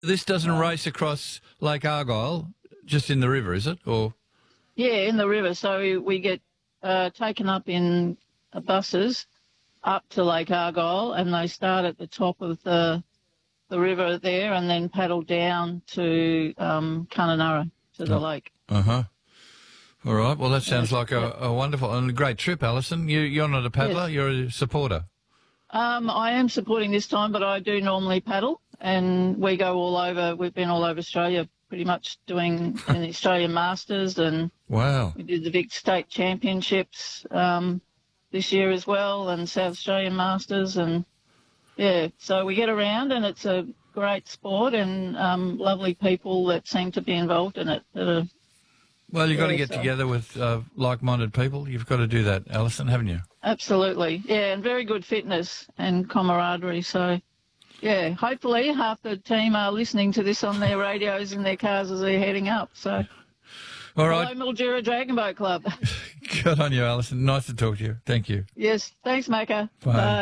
This doesn't race across Lake Argyle, just in the river, is it? Or Yeah, in the river. So we get taken up in buses up to Lake Argyle, and they start at the top of the river there and then paddle down to Kununurra, to the lake. Uh-huh. All right. Well, that sounds like a wonderful and a great trip, Alison. You're not a paddler, Yes. you're a supporter. I am supporting this time, but I do normally paddle, and we go all over. We've been all over Australia pretty much doing an Australian Masters, and Wow. we did the big state championships this year as well, and South Australian Masters, and yeah, so we get around, and it's a great sport, and lovely people that seem to be involved in it. Well, you've got to Yeah, get so- together with like-minded people. You've got to do that, Alison, haven't you? Absolutely, yeah, and very good fitness and camaraderie. So, yeah, hopefully half the team are listening to this on their radios in their cars as they're heading up. So, All right. hello, Mildura Dragon Boat Club. Good on you, Alison. Nice to talk to you. Thank you. Yes, thanks, Macca. Bye. Bye.